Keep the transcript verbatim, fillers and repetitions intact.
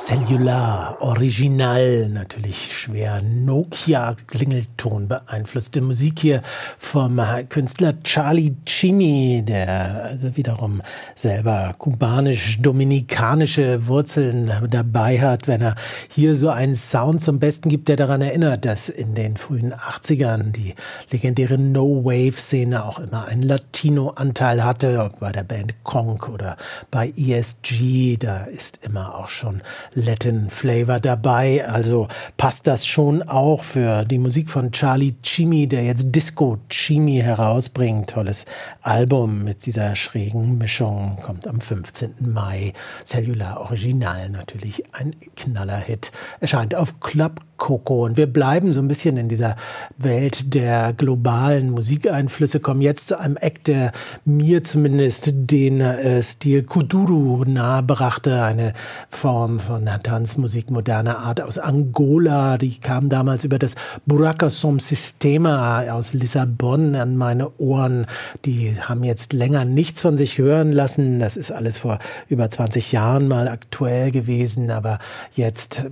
Cellular, Original, natürlich schwer Nokia-Klingelton beeinflusste Musik hier vom Künstler Charlie Chimi, der also wiederum selber kubanisch-dominikanische Wurzeln dabei hat, wenn er hier so einen Sound zum Besten gibt, der daran erinnert, dass in den frühen achtzigern die legendäre No-Wave-Szene auch immer einen Latino-Anteil hatte, ob bei der Band Konk oder bei E S G, da ist immer auch schon Latin Flavor dabei, also passt das schon auch für die Musik von Charlie Chimi, der jetzt Disco Chimi herausbringt. Tolles Album mit dieser schrägen Mischung, kommt am fünfzehnten Mai. Cellular Original, natürlich ein Knallerhit, erscheint auf Club Coco. Und wir bleiben so ein bisschen in dieser Welt der globalen Musikeinflüsse, kommen jetzt zu einem Act, der mir zumindest den äh, Stil Kuduro nahebrachte, eine Form von Tanzmusik moderner Art aus Angola. Die kam damals über das Buraca Som Sistema aus Lissabon an meine Ohren. Die haben jetzt länger nichts von sich hören lassen. Das ist alles vor über zwanzig Jahren mal aktuell gewesen, aber jetzt